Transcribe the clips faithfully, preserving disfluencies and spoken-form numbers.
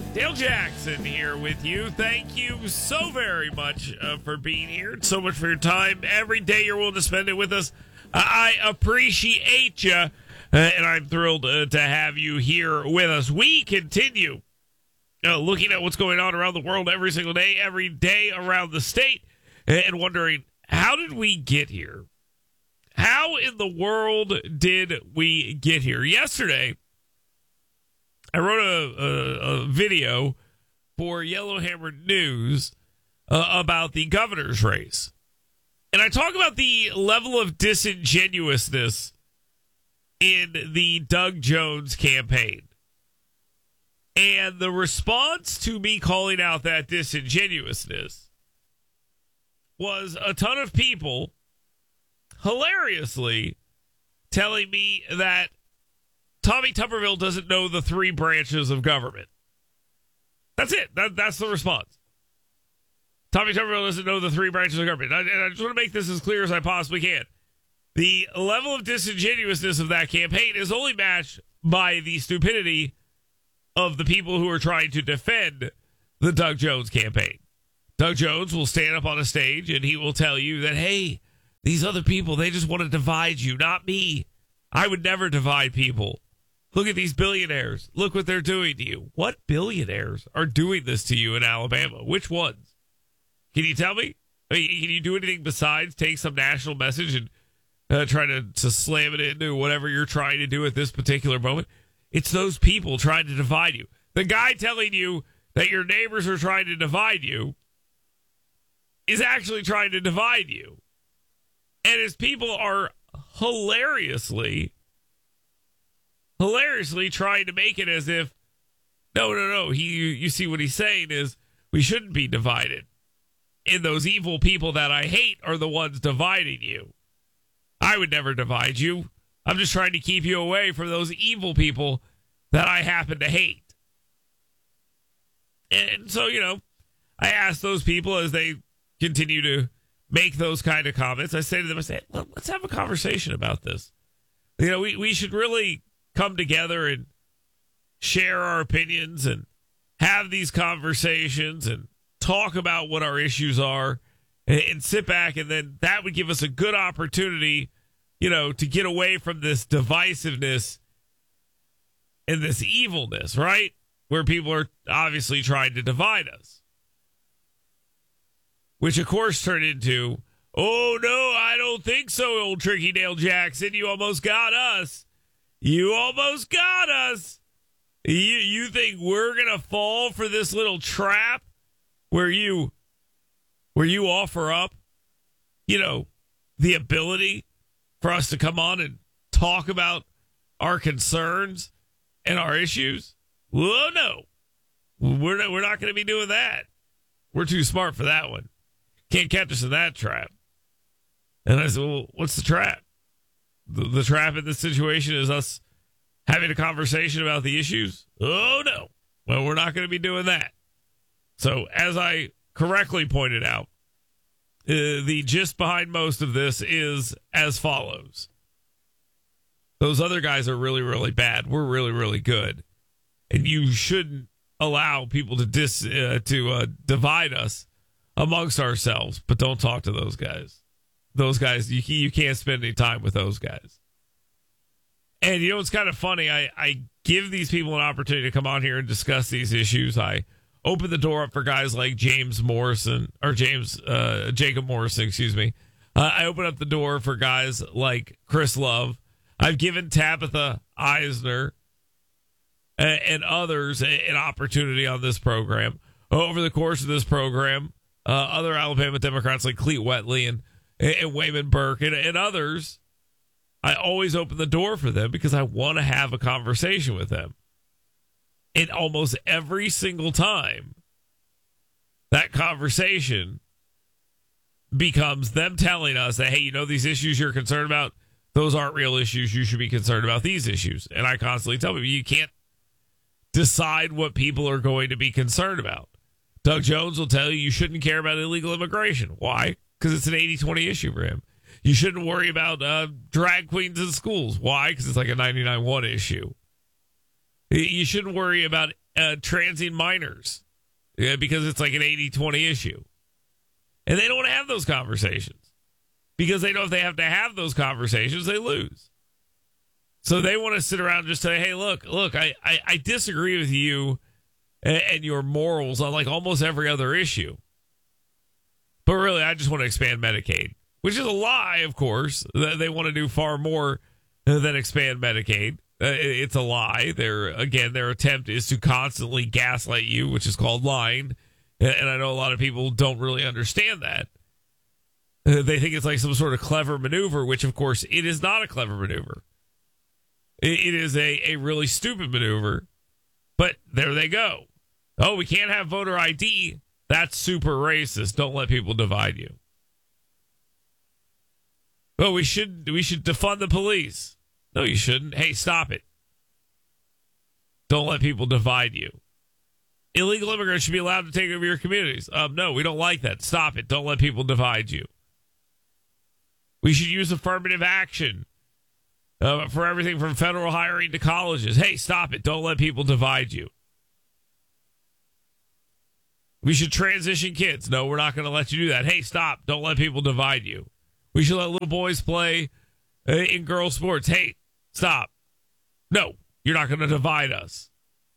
Dale Jackson here with you. Thank you so very much uh, for being here. So much for your time. Every day you're willing to spend it with us. Uh, I appreciate you, uh, and I'm thrilled uh, to have you here with us. We continue uh, looking at what's going on around the world every single day, every day around the state, and wondering, how did we get here? How in the world did we get here? Yesterday, I wrote a, a, a video for Yellowhammer News uh, about the governor's race. And I talk about the level of disingenuousness in the Doug Jones campaign. And the response to me calling out that disingenuousness was a ton of people hilariously telling me that Tommy Tuberville doesn't know the three branches of government. That's it. That, that's the response. Tommy Tuberville doesn't know the three branches of government. And I, and I just want to make this as clear as I possibly can. The level of disingenuousness of that campaign is only matched by the stupidity of the people who are trying to defend the Doug Jones campaign. Doug Jones will stand up on a stage and he will tell you that, hey, these other people, they just want to divide you, not me. I would never divide people. Look at these billionaires. Look what they're doing to you. What billionaires are doing this to you in Alabama? Which ones? Can you tell me? I mean, can you do anything besides take some national message and uh, try to, to slam it into whatever you're trying to do at this particular moment? It's those people trying to divide you. The guy telling you that your neighbors are trying to divide you is actually trying to divide you. And his people are hilariously, hilariously trying to make it as if, no, no, no. He, you, you see what he's saying is we shouldn't be divided. And those evil people that I hate are the ones dividing you. I would never divide you. I'm just trying to keep you away from those evil people that I happen to hate. And so, you know, I ask those people as they continue to make those kind of comments, I say to them, I say, well, let's have a conversation about this. You know, we, we should really come together and share our opinions and have these conversations and talk about what our issues are and, and sit back. And then that would give us a good opportunity, you know, to get away from this divisiveness and this evilness, right? Where people are obviously trying to divide us. Which, of course, turned into, oh, no, I don't think so, old Tricky Dale Jackson. You almost got us. You almost got us. You, you think we're going to fall for this little trap where you, where you offer up, you know, the ability for us to come on and talk about our concerns and our issues? Well, no. We're not, we're not going to be doing that. We're too smart for that one. Can't catch us in that trap. And I said, well, what's the trap? The, the trap in this situation is us having a conversation about the issues? Oh, no. Well, we're not going to be doing that. So, as I correctly pointed out, uh, the gist behind most of this is as follows. Those other guys are really, really bad. We're really, really good. And you shouldn't allow people to dis uh, to uh, divide us amongst ourselves, but don't talk to those guys. Those guys, you, you can't spend any time with those guys. And you know, it's kind of funny. I, I give these people an opportunity to come on here and discuss these issues. I open the door up for guys like James Morrison, or James, uh, Jacob Morrison, excuse me. Uh, I open up the door for guys like Chris Love. I've given Tabitha Eisner and, and others an opportunity on this program. Over the course of this program, uh, other Alabama Democrats like Clete Wetley and, and Wayman Burke and, and others, I always open the door for them because I want to have a conversation with them. And almost every single time, that conversation becomes them telling us that, hey, you know, these issues you're concerned about, those aren't real issues. You should be concerned about these issues. And I constantly tell people, you can't decide what people are going to be concerned about. Doug Jones will tell you you shouldn't care about illegal immigration. Why? Because it's an eighty twenty issue for him. You shouldn't worry about uh, drag queens in schools. Why? Because it's like a ninety-nine one issue. You shouldn't worry about uh, transing minors uh, because it's like an eighty twenty issue. And they don't want to have those conversations because they know if they have to have those conversations, they lose. So they want to sit around and just say, hey, look, look, I, I, I disagree with you and, and your morals on like almost every other issue. But really, I just want to expand Medicaid, which is a lie, of course. They want to do far more than expand Medicaid. It's a lie. Their again, their attempt is to constantly gaslight you, which is called lying. And I know a lot of people don't really understand that. They think it's like some sort of clever maneuver, which, of course, it is not a clever maneuver. It is a, a really stupid maneuver. But there they go. Oh, we can't have voter I D. That's super racist. Don't let people divide you. Well, we should we should defund the police. No, you shouldn't. Hey, stop it. Don't let people divide you. Illegal immigrants should be allowed to take over your communities. Um, no, we don't like that. Stop it. Don't let people divide you. We should use affirmative action uh, for everything from federal hiring to colleges. Hey, stop it. Don't let people divide you. We should transition kids. No, we're not going to let you do that. Hey, stop. Don't let people divide you. We should let little boys play uh, in girls' sports. Hey, stop. No, you're not going to divide us.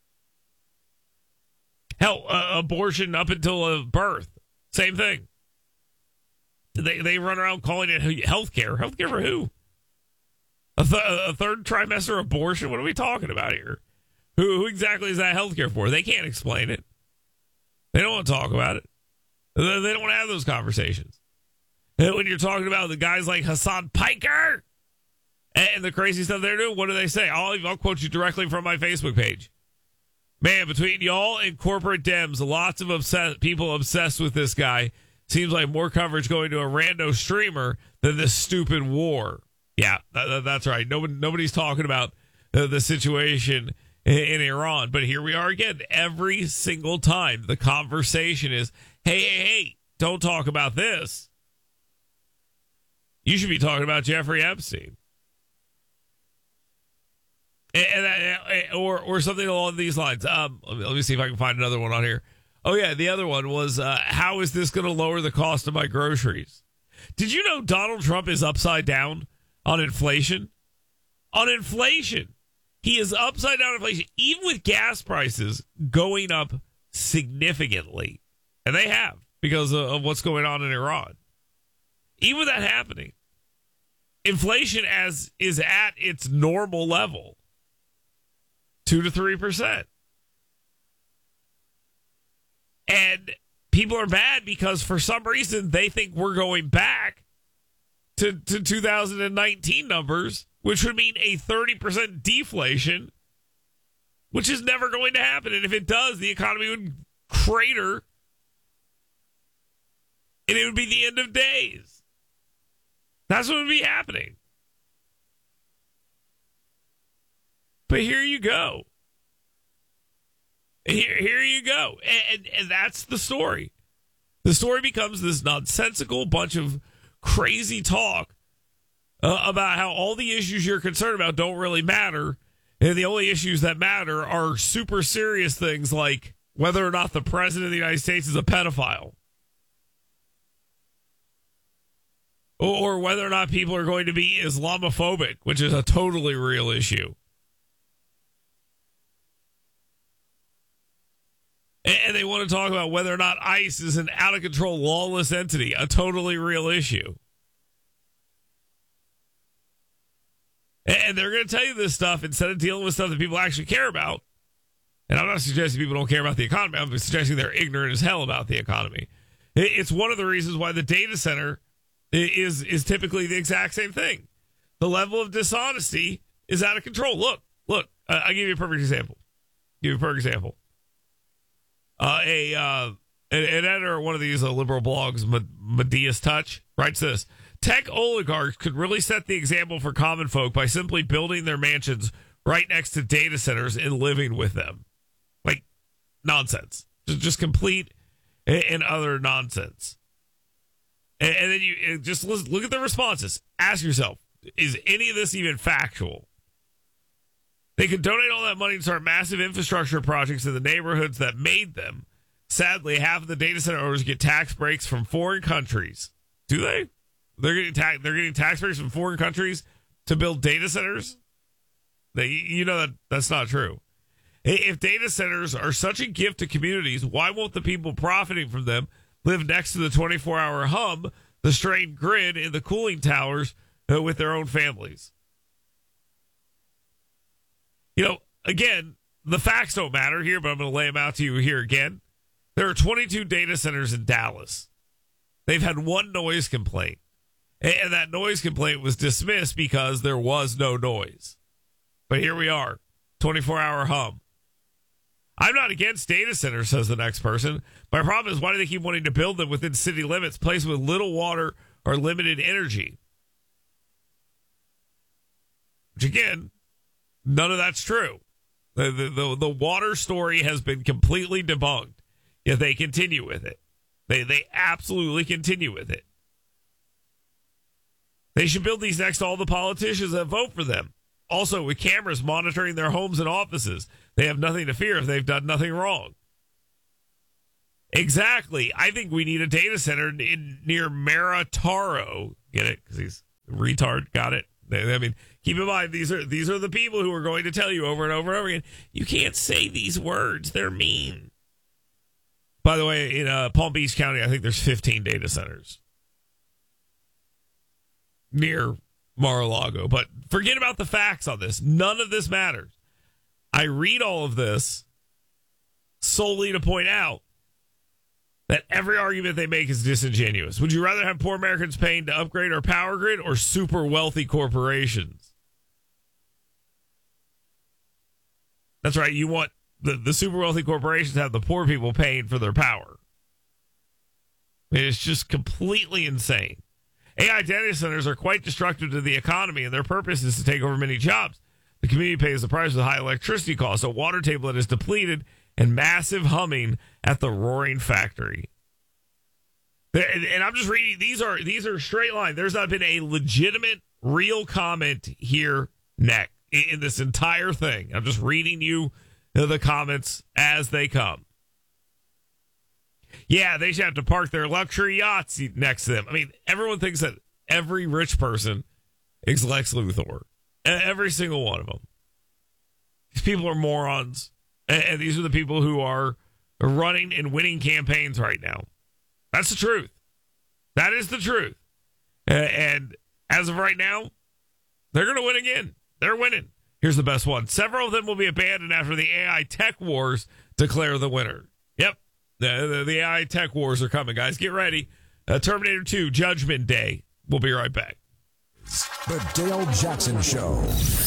Hell, uh, abortion up until uh, birth. Same thing. They they run around calling it health care. Health care for who? A, th- a third trimester abortion? What are we talking about here? Who, who exactly is that health care for? They can't explain it. They don't want to talk about it. They don't want to have those conversations. And when you're talking about the guys like Hassan Piker and the crazy stuff they're doing, what do they say? I'll, I'll quote you directly from my Facebook page. Man, between y'all and corporate Dems, lots of obsessed people obsessed with this guy. Seems like more coverage going to a rando streamer than this stupid war. Yeah, that, that's right. Nobody, nobody's talking about uh, the situation in, in Iran. But here we are again. Every single time the conversation is, hey, hey, hey, don't talk about this. You should be talking about Jeffrey Epstein. And, and, or or something along these lines. Um, let me, let me see if I can find another one on here. Oh, yeah, the other one was, uh, how is this going to lower the cost of my groceries? Did you know Donald Trump is upside down on inflation? On inflation. He is upside down on inflation, even with gas prices going up significantly. And they have, because of, of what's going on in Iran. Even with that happening, inflation as is at its normal level. Two to three percent. And people are mad because for some reason they think we're going back to, to two thousand nineteen numbers, which would mean a thirty percent deflation, which is never going to happen. And if it does, the economy would crater and it would be the end of days. That's what would be happening. But here you go. Here, here you go. And, and that's the story. The story becomes this nonsensical bunch of crazy talk uh, about how all the issues you're concerned about don't really matter. And the only issues that matter are super serious things like whether or not the president of the United States is a pedophile. Or, or whether or not people are going to be Islamophobic, which is a totally real issue. And they want to talk about whether or not ICE is an out-of-control, lawless entity, a totally real issue. And they're going to tell you this stuff instead of dealing with stuff that people actually care about. And I'm not suggesting people don't care about the economy. I'm suggesting they're ignorant as hell about the economy. It's one of the reasons why the data center is, is typically the exact same thing. The level of dishonesty is out of control. Look, look, I'll give you a perfect example. Give you a perfect example. Uh, a uh, an, an editor of one of these uh, liberal blogs, Medias Touch, writes this: tech oligarchs could really set the example for common folk by simply building their mansions right next to data centers and living with them. Like, nonsense. Just, just complete and, and utter nonsense. And, and then you just listen, look at the responses. Ask yourself, is any of this even factual? They could donate all that money and start massive infrastructure projects in the neighborhoods that made them. Sadly, half of the data center owners get tax breaks from foreign countries. Do they? They're getting ta- they're getting tax breaks from foreign countries to build data centers? They, you know that that's not true. If data centers are such a gift to communities, why won't the people profiting from them live next to the twenty-four hour hum, the strained grid, and the cooling towers uh, with their own families? You know, again, the facts don't matter here, but I'm going to lay them out to you here again. There are twenty-two data centers in Dallas. They've had one noise complaint, and that noise complaint was dismissed because there was no noise. But here we are, twenty-four hour hum. I'm not against data centers, says the next person. My problem is, why do they keep wanting to build them within city limits, places with little water or limited energy? Which, again, none of that's true. The, the, the, the water story has been completely debunked, yet they continue with it. They, they absolutely continue with it. They should build these next to all the politicians that vote for them. Also, with cameras monitoring their homes and offices, they have nothing to fear if they've done nothing wrong. Exactly. I think we need a data center in, near Marataro. Get it? Because he's a retard. Got it? I mean, keep in mind, these are these are the people who are going to tell you over and over and over again, you can't say these words. They're mean. By the way, in uh, Palm Beach County, I think there's fifteen data centers near Mar-a-Lago. But forget about the facts on this. None of this matters. I read all of this solely to point out that every argument they make is disingenuous. Would you rather have poor Americans paying to upgrade our power grid or super wealthy corporations? That's right. You want the, the super wealthy corporations to have the poor people paying for their power. I mean, it's just completely insane. A I data centers are quite destructive to the economy, and their purpose is to take over many jobs. The community pays the price with high electricity costs, a water table that is depleted, and massive humming at the roaring factory. And, and I'm just reading, these are these are straight line. There's not been a legitimate, real comment here, Nick, in this entire thing. I'm just reading you the comments as they come. Yeah, they should have to park their luxury yachts next to them. I mean, everyone thinks that every rich person is Lex Luthor. Every single one of them. These people are morons. And these are the people who are running and winning campaigns right now. That's the truth. That is the truth. And as of right now, they're going to win again. They're winning. Here's the best one. Several of them will be abandoned after the A I tech wars declare the winner. Yep. The, the, the A I tech wars are coming, guys. Get ready. Uh, Terminator two, Judgment Day. We'll be right back. The Dale Jackson Show.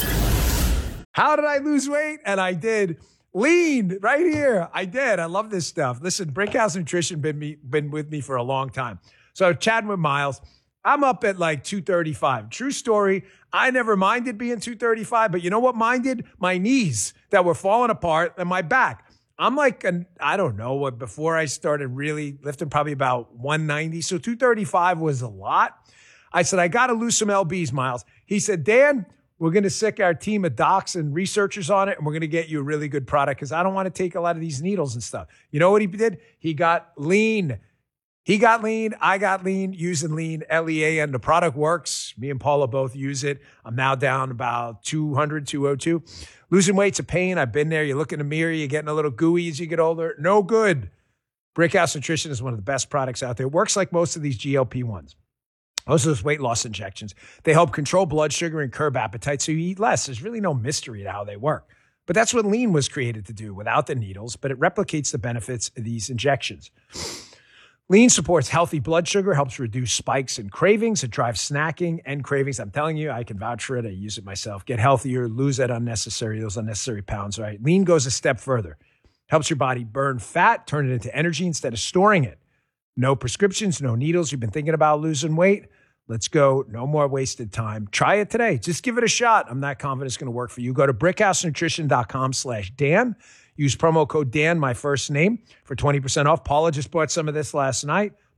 How did I lose weight? And I did. Lean right here. I did. I love this stuff. Listen, Brickhouse Nutrition been me been with me for a long time. So chatting with Miles, I'm up at like two thirty-five. True story. I never minded being two thirty-five, but you know what minded? My knees that were falling apart and my back. I'm like, an, I don't know what, before I started really lifting, probably about one ninety. So two thirty-five was a lot. I said, I got to lose some L Bs, Miles. He said, Dan, we're going to sick our team of docs and researchers on it, and we're going to get you a really good product because I don't want to take a lot of these needles and stuff. You know what he did? He got lean. He got lean. I got lean using lean, L E A N. The product works. Me and Paula both use it. I'm now down about two hundred, two oh two. Losing weight's a pain. I've been there. You look in the mirror. You're getting a little gooey as you get older. No good. Brickhouse Nutrition is one of the best products out there. It works like most of these G L P ones. Most of those weight loss injections, they help control blood sugar and curb appetite so you eat less. There's really no mystery to how they work. But that's what lean was created to do without the needles, but it replicates the benefits of these injections. Lean supports healthy blood sugar, helps reduce spikes and cravings. It drives snacking and cravings. I'm telling you, I can vouch for it. I use it myself. Get healthier, lose that unnecessary, those unnecessary pounds, right? Lean goes a step further. Helps your body burn fat, turn it into energy instead of storing it. No prescriptions, no needles. You've been thinking about losing weight? Let's go. No more wasted time. Try it today. Just give it a shot. I'm not confident it's going to work for you. Go to brickhousenutrition.com slash Dan. Use promo code Dan, my first name, for twenty percent off. Paula just bought some of this last night.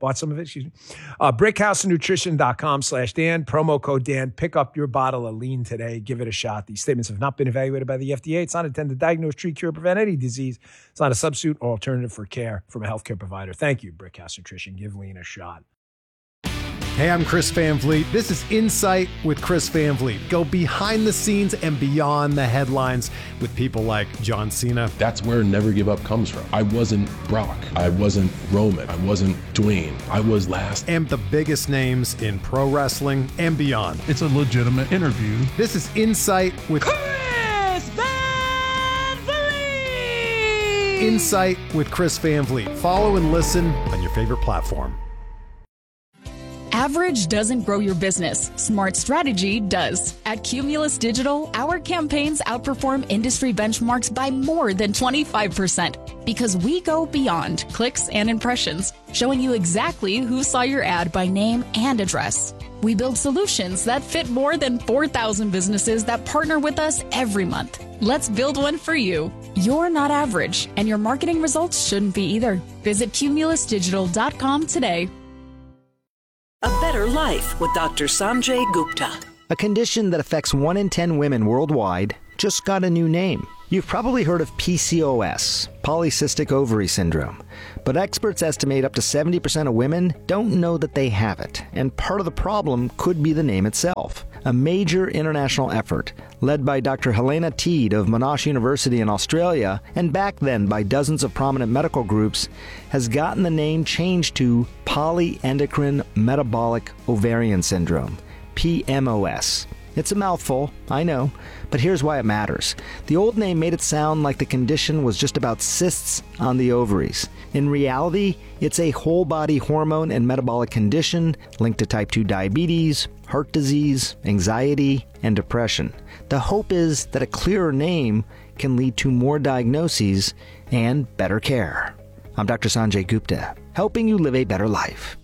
bought some of it, excuse me. Uh, brickhousenutrition.com slash Dan, promo code Dan. Pick up your bottle of lean today. Give it a shot. These statements have not been evaluated by the F D A. It's not intended to diagnose, treat, cure, prevent any disease. It's not a substitute or alternative for care from a healthcare provider. Thank you, Brickhouse Nutrition. Give lean a shot. Hey, I'm Chris Van Vliet. This is Insight with Chris Van Vliet. Go behind the scenes and beyond the headlines with people like John Cena. That's where Never Give Up comes from. I wasn't Brock. I wasn't Roman. I wasn't Dwayne. I was last. And the biggest names in pro wrestling and beyond. It's a legitimate interview. This is Insight with Chris Van Vliet. Insight with Chris Van Vliet. Follow and listen on your favorite platform. Average doesn't grow your business. Smart strategy does. At Cumulus Digital, our campaigns outperform industry benchmarks by more than twenty-five percent because we go beyond clicks and impressions, showing you exactly who saw your ad by name and address. We build solutions that fit more than four thousand businesses that partner with us every month. Let's build one for you. You're not average, and your marketing results shouldn't be either. Visit cumulus digital dot com today. A Better Life with Doctor Sanjay Gupta. A condition that affects one in ten women worldwide just got a new name. You've probably heard of P C O S, polycystic ovary syndrome, but experts estimate up to seventy percent of women don't know that they have it, and part of the problem could be the name itself. A major international effort led by Doctor Helena Teed of Monash University in Australia, and back then by dozens of prominent medical groups, has gotten the name changed to polyendocrine metabolic ovarian syndrome, P M O S. It's a mouthful, I know, but here's why it matters. The old name made it sound like the condition was just about cysts on the ovaries. In reality, it's a whole-body hormone and metabolic condition linked to type two diabetes, heart disease, anxiety, and depression. The hope is that a clearer name can lead to more diagnoses and better care. I'm Doctor Sanjay Gupta, helping you live a better life.